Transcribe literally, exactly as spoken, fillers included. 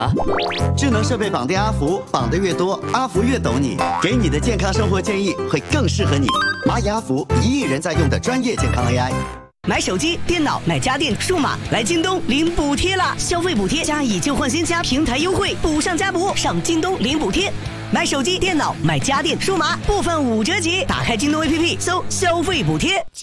啊，智能设备绑定阿福，绑得越多，阿福越懂你，给你的健康生活建议会更适合你。蚂蚁阿福，一亿人在用的专业健康 A I。 买手机、电脑、买家电、数码，来京东领补贴啦！消费补贴加以旧换新加平台优惠，补上加补，上京东领补贴。买手机、电脑、买家电、数码，部分五折起。打开京东 A P P， 搜消费补贴。